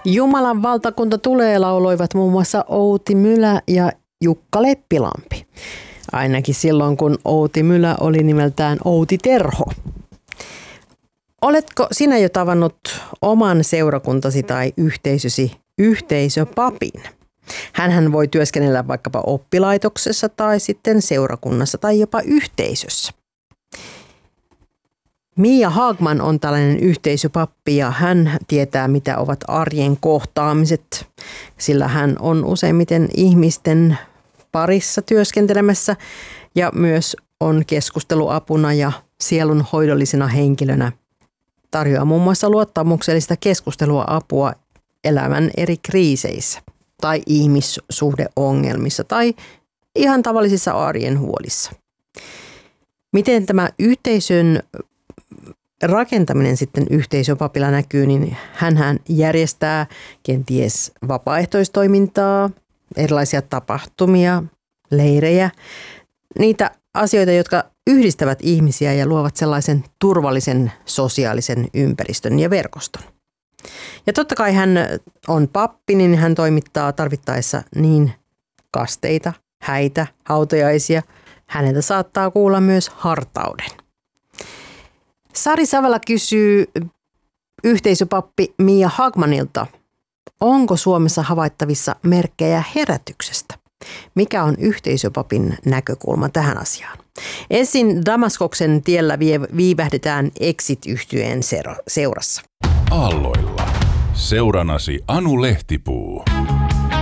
Jumalan valtakunta tulee lauloivat muun muassa Outi Mylä ja Jukka Leppilampi. Ainakin silloin, kun Outi Mylä oli nimeltään Outi Terho. Oletko sinä jo tavannut oman seurakuntasi tai yhteisösi yhteisöpapin? Hänhän voi työskennellä vaikkapa oppilaitoksessa tai sitten seurakunnassa tai jopa yhteisössä. Mia Hagman on tällainen yhteisöpappi ja hän tietää, mitä ovat arjen kohtaamiset, sillä hän on useimmiten ihmisten parissa työskentelemässä ja myös on keskusteluapuna ja sielunhoidollisena henkilönä. Tarjoaa muun muassa luottamuksellista keskustelua apua elämän eri kriiseissä tai ihmissuhdeongelmissa tai ihan tavallisissa arjen huolissa. Miten tämä yhteisön rakentaminen sitten yhteisöpapilla näkyy, niin hänhän järjestää kenties vapaaehtoistoimintaa, erilaisia tapahtumia, leirejä, niitä asioita, jotka yhdistävät ihmisiä ja luovat sellaisen turvallisen sosiaalisen ympäristön ja verkoston. Ja totta kai hän on pappi, niin hän toimittaa tarvittaessa niin kasteita, häitä, hautajaisia. Häneltä saattaa kuulla myös hartauden. Sari Savala kysyy yhteisöpappi Mia Hagmanilta, onko Suomessa havaittavissa merkkejä herätyksestä? Mikä on yhteisöpapin näkökulma tähän asiaan? Ensin Damaskoksen tiellä viivähdetään Exit-yhtyeen seurassa. Aalloilla. Seuranasi Anu Lehtipuu.